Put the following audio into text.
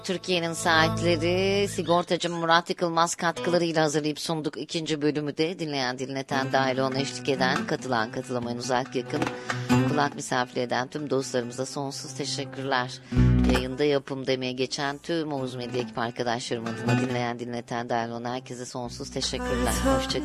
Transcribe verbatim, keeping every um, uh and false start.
Türkiye'nin saatleri sigortacı Murat Yıkılmaz katkılarıyla hazırlayıp sunduk. İkinci bölümü de dinleyen dinleten dahil ona eşlik eden katılan katılamayan uzak yakın kulak misafir eden tüm dostlarımıza sonsuz teşekkürler. Yayında yapım demeye geçen tüm Oğuz Medya ekip arkadaşlarım adına dinleyen dinleten dahil ona herkese sonsuz teşekkürler. Hoşçakalın.